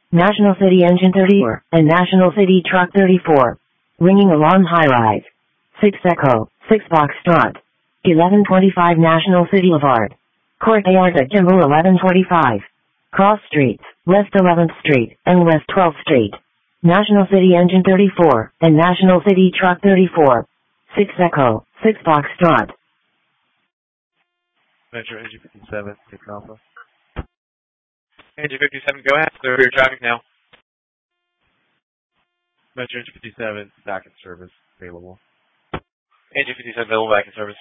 National City Engine 34, and National City Truck 34. Ringing alarm high-rise. 6 Echo, 6 Foxtrot. 1125 National City Boulevard. Courtyard at Kimball 1125. Cross Streets, West 11th Street, and West 12th Street. National City Engine 34, and National City Truck 34. 6 Echo, 6 Foxtrot. Metro Engine 57, 6 Alpha. Engine 57, go ahead. Clear your traffic now. Metro Engine 57, back in service, available. Engine 57, available, back in service.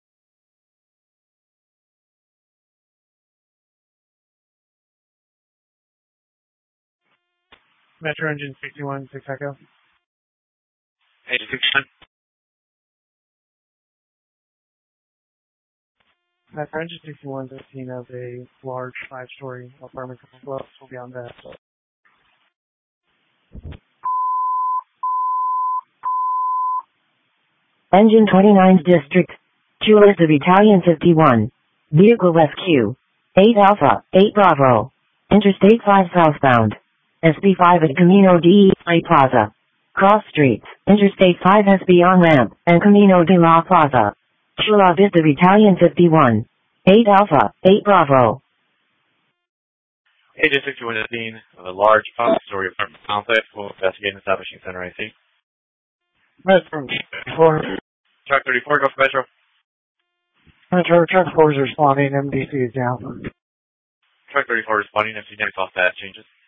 Metro Engine 61, 6 Echo. Engine 61. Metro Engine 61, 15 of a large 5-story apartment complex will be on that. Engine 29's District. Chula to Battalion 51. Vehicle SQ. 8 Alpha, 8 Bravo. Interstate 5 southbound. SB5 at Camino de Plaza. Cross Streets, Interstate 5 SB on-ramp, and Camino de la Plaza. Chula Vista Battalion 51. 8 Alpha, 8 Bravo. Agent 61 is seen of a large 5-story apartment complex. We'll investigate an establishing center, I think. Metro 34. Truck 34, go for Metro. Metro Truck 4 is responding. MDC is down. Truck 34 responding. MC next off that changes.